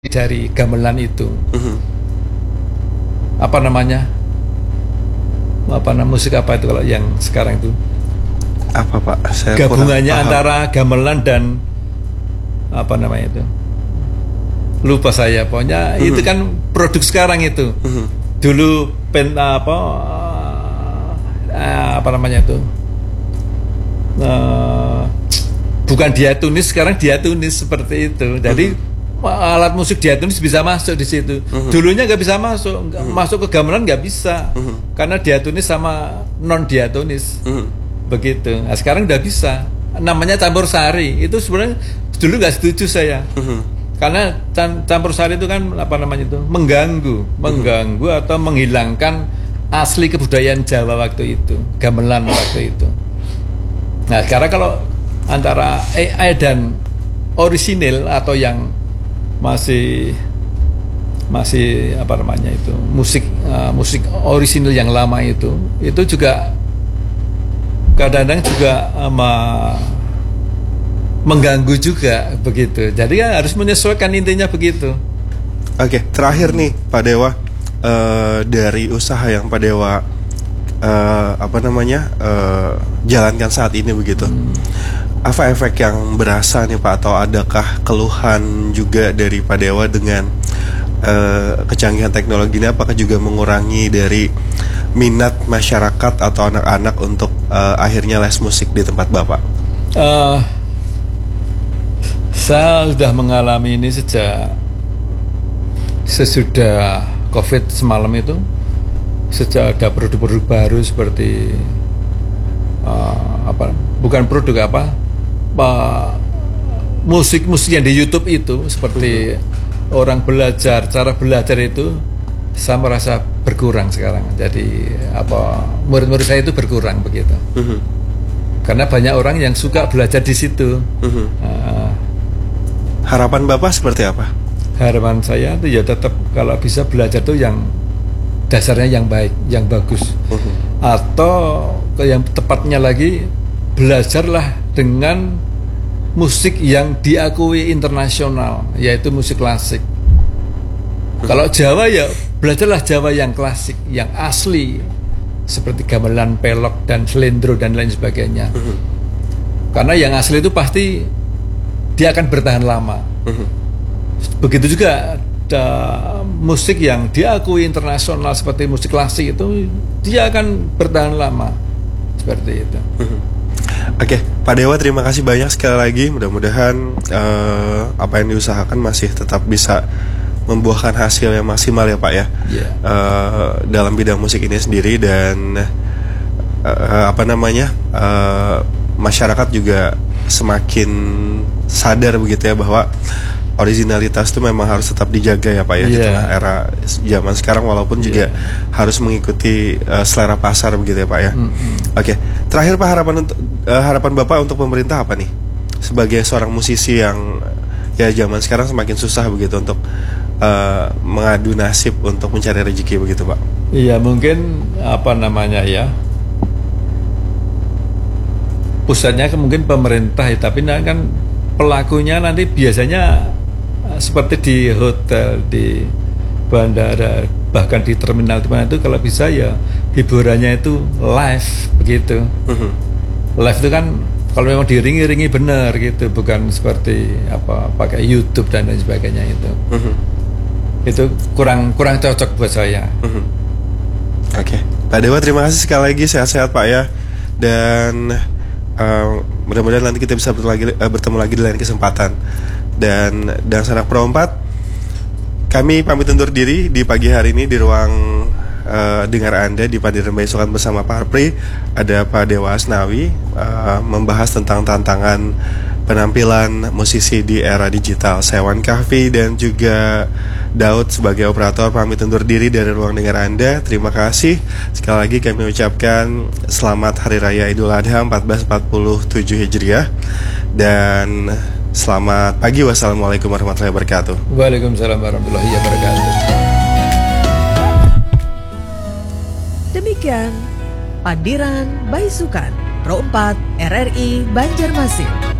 dari gamelan itu. Apa namanya? Musik apa itu kalau yang sekarang itu? Apa Pak? Saya gabungannya antara gamelan dan apa namanya itu? Lupa saya. Pokoknya itu kan produk sekarang itu. Dulu apa namanya itu? Bukan diatonis, sekarang diatonis seperti itu. Jadi alat musik diatonis bisa masuk di situ. Dulunya nggak bisa masuk, masuk ke gamelan nggak bisa, karena diatonis sama non diatonis. Begitu. Nah, sekarang udah bisa. Namanya campur sari. Itu sebenarnya dulu nggak setuju saya. Karena campur sari itu kan apa namanya itu? Mengganggu atau menghilangkan asli kebudayaan Jawa waktu itu, gamelan waktu itu. Nah, sekarang kalau antara AI dan orisinil atau yang masih apa namanya itu musik orisinil yang lama itu juga kadang-kadang juga mengganggu juga begitu. Jadi kan harus menyesuaikan, intinya begitu. Oke, terakhir nih Pak Dewa, dari usaha yang Pak Dewa jalankan saat ini begitu. Apa efek yang berasa nih Pak, atau adakah keluhan juga dari Pak Dewa dengan kecanggihan teknologi ini? Apakah juga mengurangi dari minat masyarakat atau anak-anak untuk akhirnya les musik di tempat Bapak? Saya sudah mengalami ini sesudah COVID semalam itu, sejak ada produk-produk baru seperti bukan produk musik yang di YouTube itu, seperti orang belajar, cara belajar itu saya merasa berkurang sekarang. Jadi murid-murid saya itu berkurang begitu. Karena banyak orang yang suka belajar di situ. Harapan Bapak seperti apa? Harapan saya itu ya tetap kalau bisa belajar tuh yang dasarnya yang baik, yang bagus. Atau yang tepatnya lagi, belajarlah dengan musik yang diakui internasional, yaitu musik klasik. Kalau Jawa ya belajarlah Jawa yang klasik, yang asli, seperti gamelan, pelok, dan selendro dan lain sebagainya. Karena yang asli itu pasti dia akan bertahan lama. Begitu juga musik yang diakui internasional seperti musik klasik itu, dia akan bertahan lama seperti itu. Oke, Pak Dewa, terima kasih banyak sekali lagi. Mudah-mudahan apa yang diusahakan masih tetap bisa membuahkan hasil yang maksimal ya Pak ya. Dalam bidang musik ini sendiri, dan masyarakat juga semakin sadar begitu ya, bahwa originalitas itu memang harus tetap dijaga ya Pak ya, di tengah era zaman sekarang, walaupun juga harus mengikuti selera pasar begitu ya Pak ya. Oke, terakhir Pak, harapan Bapak untuk pemerintah apa nih, sebagai seorang musisi yang ya zaman sekarang semakin susah begitu untuk mengadu nasib untuk mencari rezeki begitu Pak? Iya, mungkin pusatnya mungkin pemerintah ya, tapi kan pelakunya nanti biasanya seperti di hotel, di bandara, bahkan di terminal itu, kalau bisa ya hiburannya itu live begitu. Live itu kan kalau memang diringi benar gitu, bukan seperti pakai YouTube dan lain sebagainya itu. Itu kurang cocok buat saya. Oke, Pak Dewa, terima kasih sekali lagi, sehat-sehat Pak ya, dan mudah-mudahan nanti kita bisa bertemu lagi di lain kesempatan. Dan sanak perompat, kami pamit undur diri di pagi hari ini di ruang dengar Anda di Padiran Baisukan bersama Pak Harpri. Ada Pak Dewa Asnawi membahas tentang tantangan penampilan musisi di era digital. Saya Wan Kahfi dan juga Daud sebagai operator pamit undur diri dari ruang dengar Anda. Terima kasih. Sekali lagi kami ucapkan selamat Hari Raya Idul Adha 1447 Hijriah, dan selamat pagi. Wassalamualaikum warahmatullahi wabarakatuh. Waalaikumsalam warahmatullahi wabarakatuh. Demikian Padiran Baisukan Pro 4 RRI Banjarmasin.